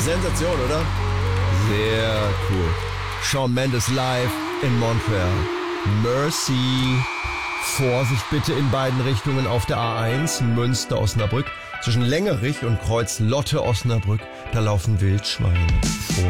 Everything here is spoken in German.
Sensation, oder? Sehr cool. Shawn Mendes live in Montreal. Mercy. Vorsicht bitte in beiden Richtungen auf der A1 Münster-Osnabrück. Zwischen Längerich und Kreuz Lotte-Osnabrück, da laufen Wildschweine.